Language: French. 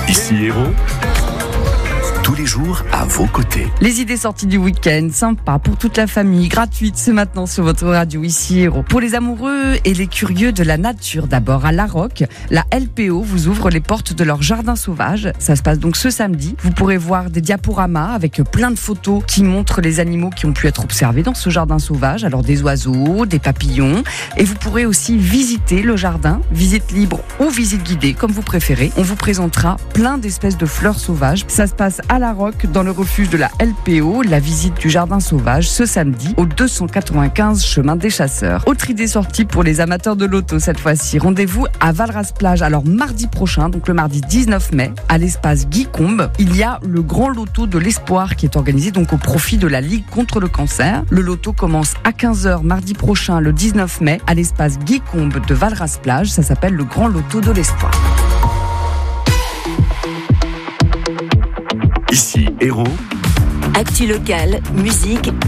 Ici Héros, tous les jours à vos côtés. Les idées sorties du week-end, sympa pour toute la famille, gratuites, c'est maintenant sur votre radio Ici Héros. Pour les amoureux et les curieux de la nature, d'abord à La Roque, la LPO vous ouvre les portes de leur jardin sauvage. Ça se passe donc ce samedi. Vous pourrez voir des diaporamas avec plein de photos qui montrent les animaux qui ont pu être observés dans ce jardin sauvage. Alors des oiseaux, des papillons. Et vous pourrez aussi visiter le jardin, visite libre ou visite guidée, comme vous préférez. On vous présentera plein d'espèces de fleurs sauvages. Ça se passe à La Roque, dans le refuge de la LPO, la visite du jardin sauvage ce samedi au 295 chemin des Chasseurs. Autre idée sortie pour les amateurs de loto cette fois-ci. Rendez-vous à Valras-Plage. Alors mardi prochain, donc le mardi 19 mai, à l'espace Guy Combe, il y a le grand loto de l'espoir qui est organisé donc au profit de la Ligue contre le cancer. Le loto commence à 15h mardi prochain, le 19 mai, à l'espace Guy Combe de Valras-Plage. Ça s'appelle le grand loto de l'espoir. Ici Héros, Actu locale, musique